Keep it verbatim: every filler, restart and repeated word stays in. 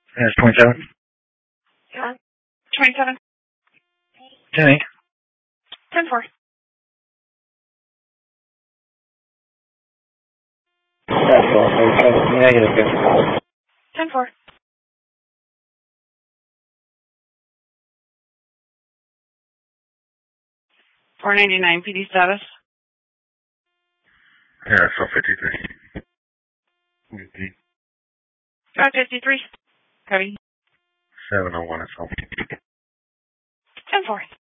That's twenty-seven. Yeah. twenty-seven. ten eight. ten four. That's all. Negative. ten four. four ninety-nine P D status. Yeah, so fifty-three. fifty. five fifty-three. Cody. seven oh one, that's all. ten four.